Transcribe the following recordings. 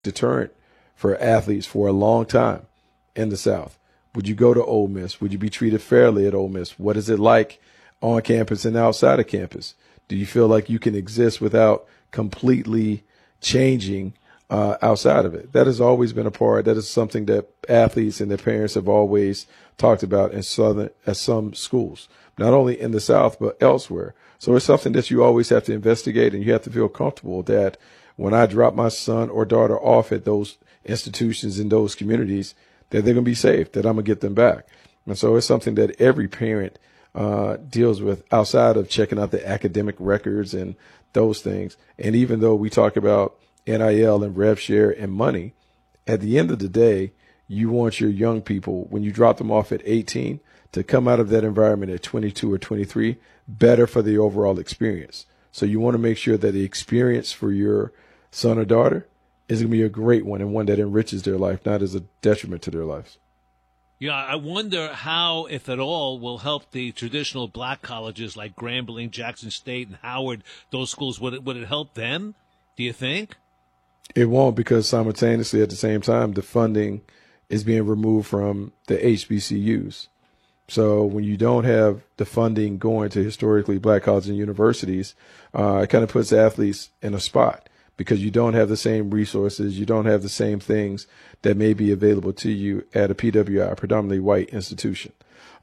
deterrent for athletes for a long time in the South. Would you go to Ole Miss? Would you be treated fairly at Ole Miss? What is it like on campus and outside of campus? Do you feel like you can exist without completely changing outside of it? That has always been a part. That is something that athletes and their parents have always talked about in some schools, not only in the South, but elsewhere. So it's something that you always have to investigate, and you have to feel comfortable that when I drop my son or daughter off at those institutions in those communities, that they're going to be safe, that I'm going to get them back. And so it's something that every parent deals with outside of checking out the academic records and those things. And even though we talk about NIL and rev share and money, at the end of the day, you want your young people, when you drop them off at 18, to come out of that environment at 22 or 23 better for the overall experience. So you want to make sure that the experience for your son or daughter is going to be a great one and one that enriches their life, not as a detriment to their lives. Yeah, I wonder how, if at all, will help the traditional black colleges like Grambling, Jackson State, and Howard, those schools. Would it help them, do you think? It won't, because simultaneously at the same time, the funding is being removed from the HBCUs. So when you don't have the funding going to historically black colleges and universities, it kind of puts athletes in a spot because you don't have the same resources. You don't have the same things that may be available to you at a PWI, predominantly white institution.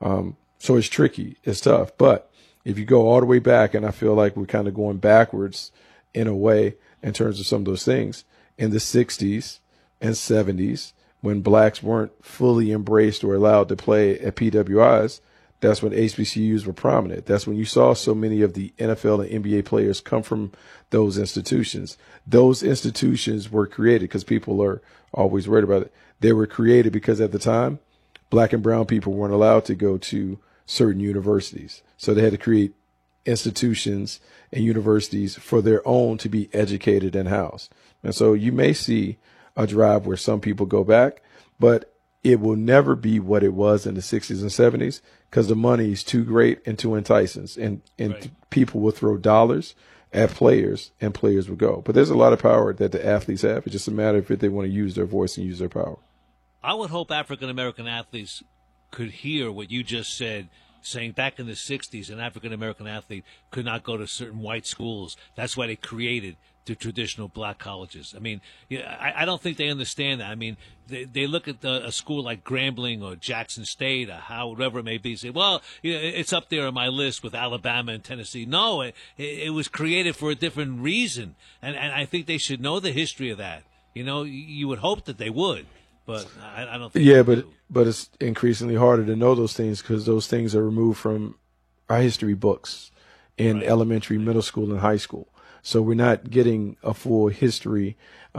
So it's tricky. It's tough. But if you go all the way back, and I feel like we're kind of going backwards in a way in terms of some of those things, in the 60s and 70s, when blacks weren't fully embraced or allowed to play at PWIs, that's when HBCUs were prominent. That's when you saw so many of the NFL and NBA players come from those institutions. Those institutions were created because people are always worried about it. They were created because at the time, black and brown people weren't allowed to go to certain universities. So they had to create institutions and universities for their own to be educated and housed. And so you may see a drive where some people go back, but it will never be what it was in the 60s and 70s because the money is too great and too enticing. And right. People will throw dollars at players and players will go. But there's a lot of power that the athletes have. It's just a matter of if they want to use their voice and use their power. I would hope African-American athletes could hear what you just said, saying back in the 60s an African-American athlete could not go to certain white schools. That's why they created the traditional black colleges. I mean, I don't think they understand that. I mean, they look at a school like Grambling or Jackson State or Howard, whatever it may be, say, well, it's up there on my list with Alabama and Tennessee. No, it was created for a different reason. And I think they should know the history of that. You would hope that they would, but I don't think they do. But it's increasingly harder to know those things because those things are removed from our history books in elementary, middle school, and high school. So we're not getting a full history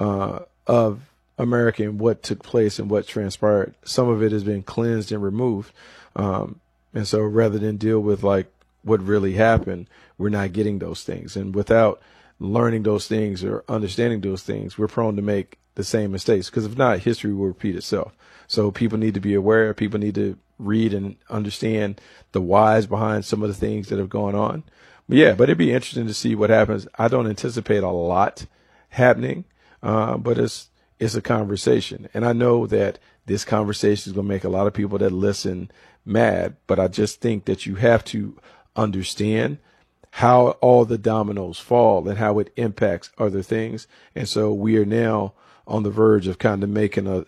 of America and what took place and what transpired. Some of it has been cleansed and removed. And so rather than deal with like what really happened, we're not getting those things. And without learning those things or understanding those things, we're prone to make the same mistakes because if not, history will repeat itself. So people need to be aware. People need to read and understand the whys behind some of the things that have gone on. But it'd be interesting to see what happens. I don't anticipate a lot happening, but it's a conversation. And I know that this conversation is going to make a lot of people that listen mad, but I just think that you have to understand how all the dominoes fall and how it impacts other things. And so we are now on the verge of kind of making a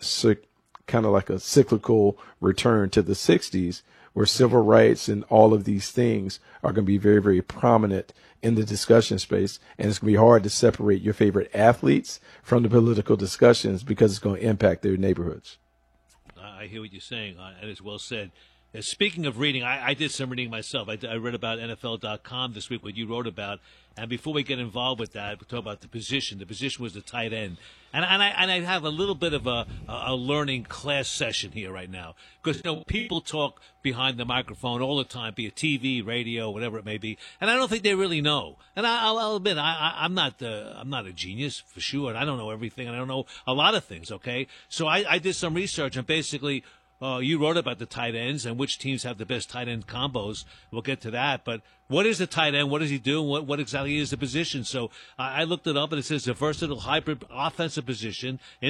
cyclical return to the 60s, where civil rights and all of these things are going to be very, very prominent in the discussion space. And it's going to be hard to separate your favorite athletes from the political discussions because it's going to impact their neighborhoods. I hear what you're saying. That is well said. Speaking of reading, I did some reading myself. I read about NFL.com this week, what you wrote about. And before we get involved with that, we talk about the position. The position was the tight end. And I have a little bit of a learning class session here right now. Because, people talk behind the microphone all the time, be it TV, radio, whatever it may be. And I don't think they really know. And I'll admit, I'm not a genius, for sure. And I don't know everything. And I don't know a lot of things, okay? So I did some research and basically You wrote about the tight ends and which teams have the best tight end combos. We'll get to that. But what is a tight end? What does he do? And what exactly is the position? So I looked it up, and it says a versatile hybrid offensive position.